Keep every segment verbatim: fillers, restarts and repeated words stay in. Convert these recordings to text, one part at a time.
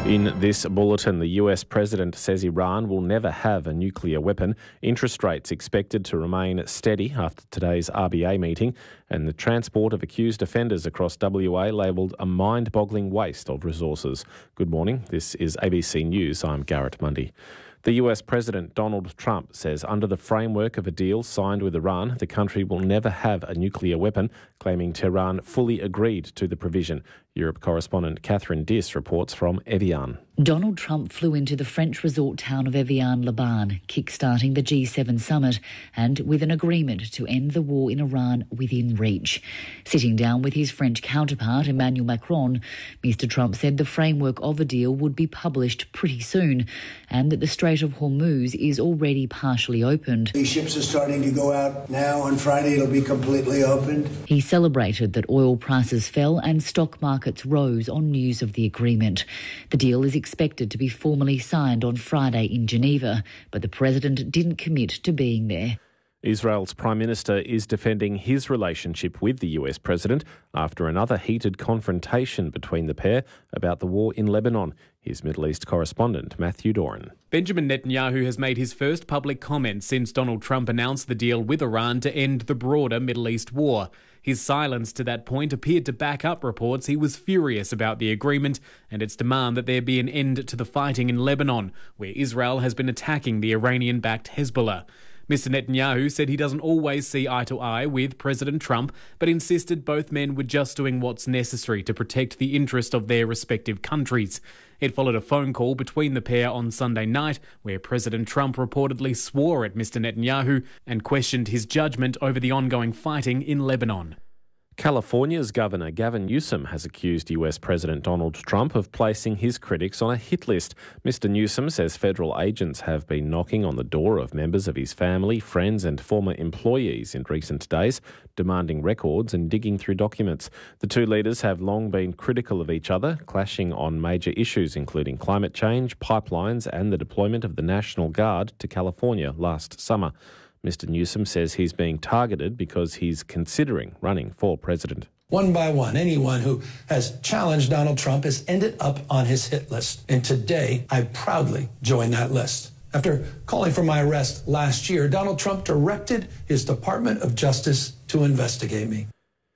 In this bulletin, the U S president says Iran will never have a nuclear weapon. Interest rates expected to remain steady after today's R B A meeting, and the transport of accused offenders across W A labelled a mind-boggling waste of resources. Good morning, this is A B C News. I'm Garrett Mundy. The U S President Donald Trump says under the framework of a deal signed with Iran, the country will never have a nuclear weapon, claiming Tehran fully agreed to the provision. Europe correspondent Catherine Diss reports from Evian. Donald Trump flew into the French resort town of Evian-les-Bains, kick-starting the G seven summit, and with an agreement to end the war in Iran within reach. Sitting down with his French counterpart, Emmanuel Macron, Mister Trump said the framework of a deal would be published pretty soon, and that the Strait of Hormuz is already partially opened. These ships are starting to go out now. On Friday, it'll be completely opened. He celebrated that oil prices fell and stock markets rose on news of the agreement. The deal is expected to be formally signed on Friday in Geneva, but the president didn't commit to being there. Israel's Prime Minister is defending his relationship with the U S President after another heated confrontation between the pair about the war in Lebanon. Here's Middle East correspondent Matthew Doran. Benjamin Netanyahu has made his first public comment since Donald Trump announced the deal with Iran to end the broader Middle East war. His silence to that point appeared to back up reports he was furious about the agreement and its demand that there be an end to the fighting in Lebanon, where Israel has been attacking the Iranian-backed Hezbollah. Mister Netanyahu said he doesn't always see eye to eye with President Trump, but insisted both men were just doing what's necessary to protect the interest of their respective countries. It followed a phone call between the pair on Sunday night, where President Trump reportedly swore at Mister Netanyahu and questioned his judgment over the ongoing fighting in Lebanon. California's Governor Gavin Newsom has accused U S President Donald Trump of placing his critics on a hit list. Mister Newsom says federal agents have been knocking on the door of members of his family, friends and former employees in recent days, demanding records and digging through documents. The two leaders have long been critical of each other, clashing on major issues including climate change, pipelines and the deployment of the National Guard to California last summer. Mister Newsom says he's being targeted because he's considering running for president. One by one, anyone who has challenged Donald Trump has ended up on his hit list. And today, I proudly join that list. After calling for my arrest last year, Donald Trump directed his Department of Justice to investigate me.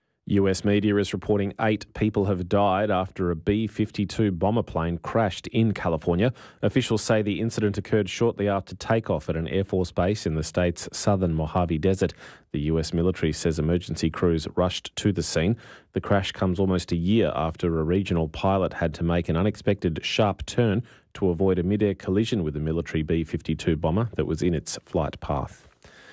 U S media is reporting eight people have died after a B fifty-two bomber plane crashed in California. Officials say the incident occurred shortly after takeoff at an Air Force base in the state's southern Mojave Desert. The U S military says emergency crews rushed to the scene. The crash comes almost a year after a regional pilot had to make an unexpected sharp turn to avoid a mid-air collision with a military B fifty-two bomber that was in its flight path.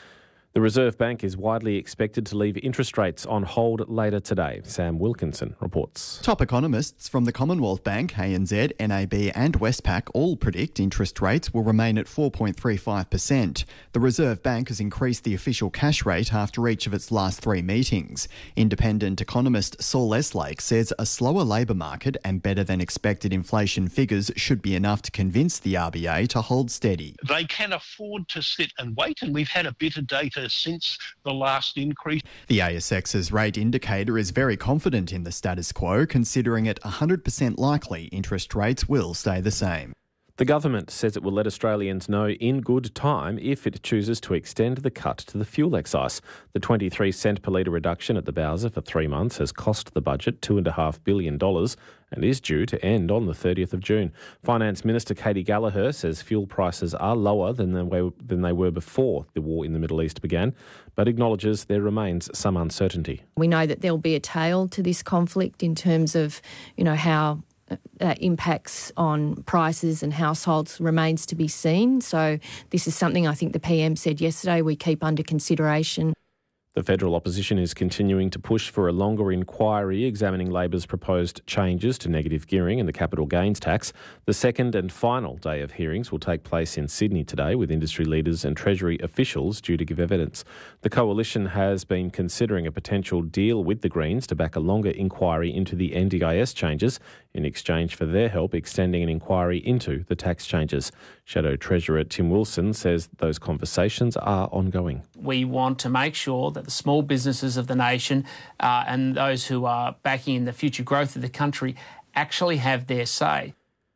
The Reserve Bank is widely expected to leave interest rates on hold later today. Sam Wilkinson reports. Top economists from the Commonwealth Bank, A N Z, N A B and Westpac all predict interest rates will remain at four point three five percent. The Reserve Bank has increased the official cash rate after each of its last three meetings. Independent economist Saul Eslake says a slower labour market and better than expected inflation figures should be enough to convince the R B A to hold steady. They can afford to sit and wait, and we've had a bit of data since the last increase. The A S X's rate indicator is very confident in the status quo, considering it one hundred percent likely interest rates will stay the same. The government says it will let Australians know in good time if it chooses to extend the cut to the fuel excise. The twenty-three cent per litre reduction at the Bowser for three months has cost the budget two point five billion dollars and is due to end on the thirtieth of June. Finance Minister Katie Gallagher says fuel prices are lower than they were, than they were before the war in the Middle East began, but acknowledges there remains some uncertainty. We know that there'll be a tail to this conflict in terms of, you know, how that impacts on prices and households remains to be seen. So this is something I think the P M said yesterday we keep under consideration. The federal opposition is continuing to push for a longer inquiry examining Labor's proposed changes to negative gearing and the capital gains tax. The second and final day of hearings will take place in Sydney today, with industry leaders and Treasury officials due to give evidence. The coalition has been considering a potential deal with the Greens to back a longer inquiry into the N D I S changes in exchange for their help extending an inquiry into the tax changes. Shadow Treasurer Tim Wilson says those conversations are ongoing. We want to make sure that the small businesses of the nation uh, and those who are backing in the future growth of the country actually have their say.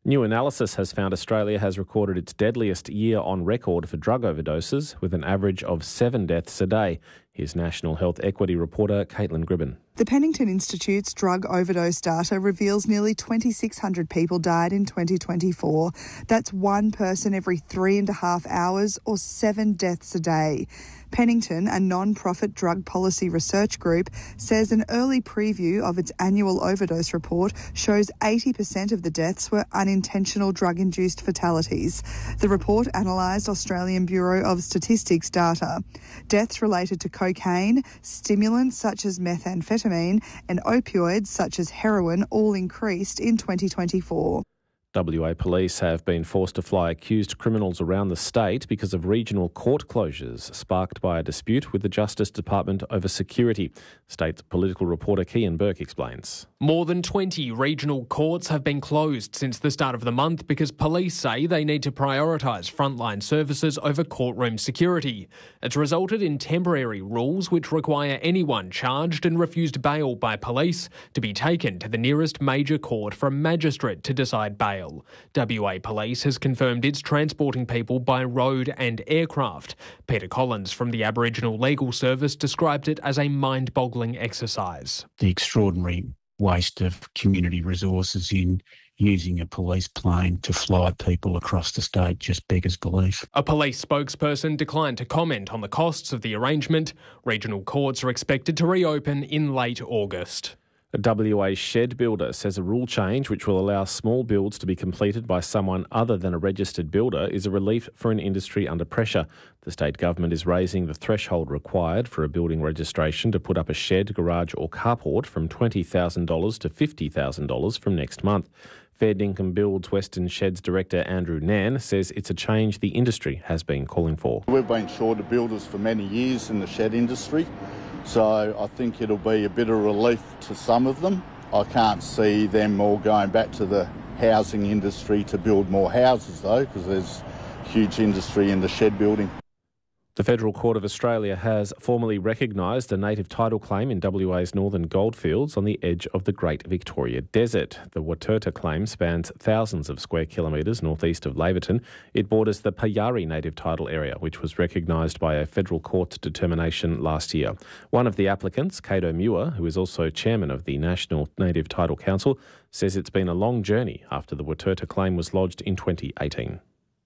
New analysis has found Australia has recorded its deadliest year on record for drug overdoses, with an average of seven deaths a day. Here's National Health Equity reporter Caitlin Gribben. The Pennington Institute's drug overdose data reveals nearly twenty-six hundred people died in twenty twenty-four. That's one person every three and a half hours, or seven deaths a day. Pennington, a non-profit drug policy research group, says an early preview of its annual overdose report shows eighty percent of the deaths were unintentional drug-induced fatalities. The report analysed Australian Bureau of Statistics data. Deaths related to cocaine, stimulants such as methamphetamine, and opioids such as heroin all increased in twenty twenty-four. W A police have been forced to fly accused criminals around the state because of regional court closures sparked by a dispute with the Justice Department over security. State political reporter Kian Burke explains. More than twenty regional courts have been closed since the start of the month because police say they need to prioritise frontline services over courtroom security. It's resulted in temporary rules which require anyone charged and refused bail by police to be taken to the nearest major court for a magistrate to decide bail. W A Police has confirmed it's transporting people by road and aircraft. Peter Collins from the Aboriginal Legal Service described it as a mind-boggling exercise. The extraordinary waste of community resources in using a police plane to fly people across the state just beggars belief. A police spokesperson declined to comment on the costs of the arrangement. Regional courts are expected to reopen in late August. A W A shed builder says a rule change which will allow small builds to be completed by someone other than a registered builder is a relief for an industry under pressure. The state government is raising the threshold required for a building registration to put up a shed, garage or carport from twenty thousand dollars to fifty thousand dollars from next month. Fair Dinkum Build's Western Sheds director Andrew Nan says it's a change the industry has been calling for. We've been short of builders for many years in the shed industry. So I think it'll be a bit of relief to some of them. I can't see them all going back to the housing industry to build more houses though, because there's huge industry in the shed building. The Federal Court of Australia has formally recognised a native title claim in W A's northern goldfields on the edge of the Great Victoria Desert. The Waturta claim spans thousands of square kilometres northeast of Laverton. It borders the Payari native title area, which was recognised by a federal court determination last year. One of the applicants, Cato Muir, who is also chairman of the National Native Title Council, says it's been a long journey after the Waturta claim was lodged in twenty eighteen.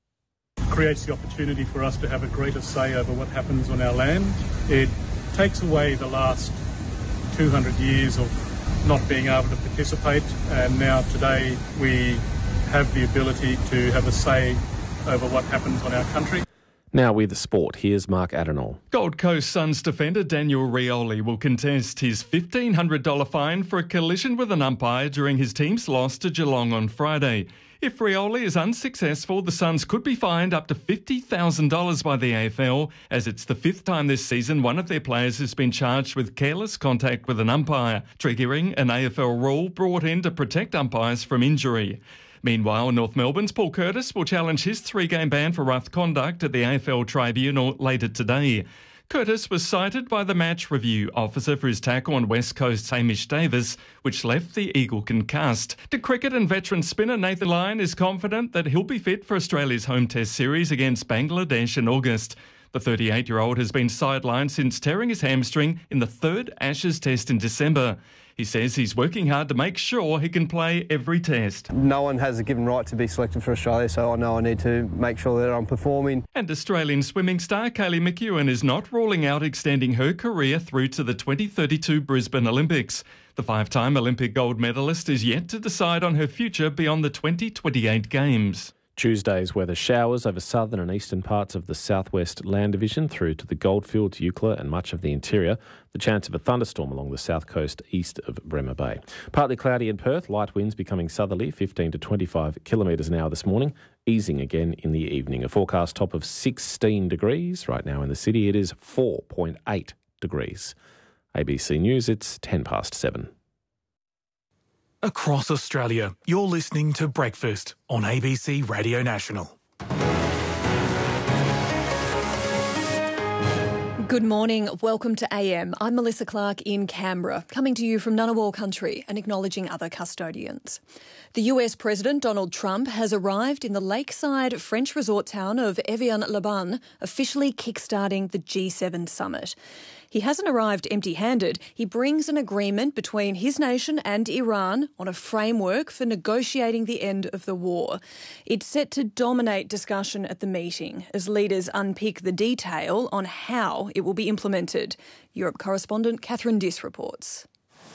Creates the opportunity for us to have a greater say over what happens on our land. It takes away the last two hundred years of not being able to participate, and now today we have the ability to have a say over what happens on our country. Now with the sport, here's Mark Adenall. Gold Coast Suns defender Daniel Rioli will contest his fifteen hundred dollars fine for a collision with an umpire during his team's loss to Geelong on Friday. If Rioli is unsuccessful, the Suns could be fined up to fifty thousand dollars by the A F L, as it's the fifth time this season one of their players has been charged with careless contact with an umpire, triggering an A F L rule brought in to protect umpires from injury. Meanwhile, North Melbourne's Paul Curtis will challenge his three-game ban for rough conduct at the A F L tribunal later today. Curtis was cited by the match review officer for his tackle on West Coast's Hamish Davis, which left the Eagle concussed. To cricket and veteran spinner Nathan Lyon is confident that he'll be fit for Australia's home test series against Bangladesh in August. The thirty-eight-year-old has been sidelined since tearing his hamstring in the third Ashes test in December. He says he's working hard to make sure he can play every test. No one has a given right to be selected for Australia, so I know I need to make sure that I'm performing. And Australian swimming star Kaylee McEwen is not ruling out extending her career through to the twenty thirty-two Brisbane Olympics. The five-time Olympic gold medalist is yet to decide on her future beyond the twenty twenty-eight Games. Tuesday's weather: showers over southern and eastern parts of the southwest land division through to the Goldfields, Eucla and much of the interior. The chance of a thunderstorm along the south coast east of Bremer Bay. Partly cloudy in Perth, light winds becoming southerly, fifteen to twenty-five kilometres an hour this morning, easing again in the evening. A forecast top of sixteen degrees. Right now in the city it is four point eight degrees. A B C News, it's ten past seven. Across Australia, you're listening to Breakfast on A B C Radio National. Good morning. Welcome to A M. I'm Melissa Clark in Canberra, coming to you from Ngunnawal country and acknowledging other custodians. The U S President Donald Trump has arrived in the lakeside French resort town of Evian-les-Bains, officially kickstarting the G seven summit. He hasn't arrived empty-handed. He brings an agreement between his nation and Iran on a framework for negotiating the end of the war. It's set to dominate discussion at the meeting as leaders unpick the detail on how it will be implemented. Europe correspondent Catherine Diss reports.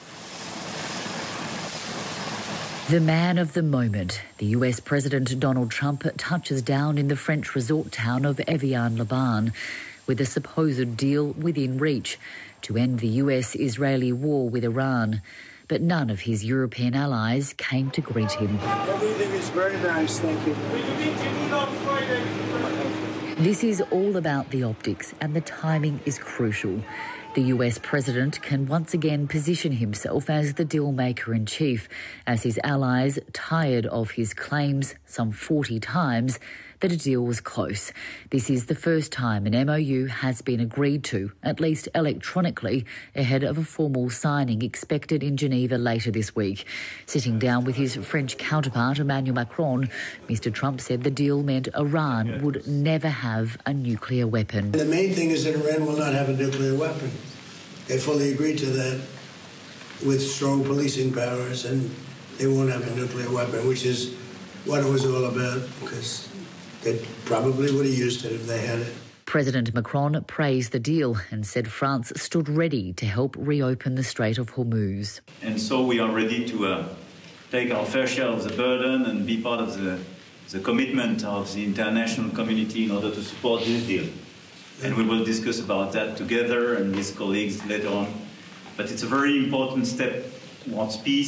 The man of the moment, the U S President Donald Trump touches down in the French resort town of Evian-les-Bains with a supposed deal within reach to end the U S-Israeli war with Iran. But none of his European allies came to greet him. Everything is very nice, thank you. This is all about the optics, and the timing is crucial. The U S president can once again position himself as the deal-maker-in-chief, as his allies, tired of his claims some forty times that a deal was close. This is the first time an M O U has been agreed to, at least electronically, ahead of a formal signing expected in Geneva later this week. Sitting down with his French counterpart, Emmanuel Macron, Mister Trump said the deal meant Iran would never have a nuclear weapon. The main thing is that Iran will not have a nuclear weapon. They fully agreed to that with strong policing powers, and they won't have a nuclear weapon, which is what it was all about, because they probably would have used it if they had it. President Macron praised the deal and said France stood ready to help reopen the Strait of Hormuz. And so we are ready to uh, take our fair share of the burden and be part of the, the commitment of the international community in order to support this deal. And we will discuss about that together and with colleagues later on. But it's a very important step towards peace.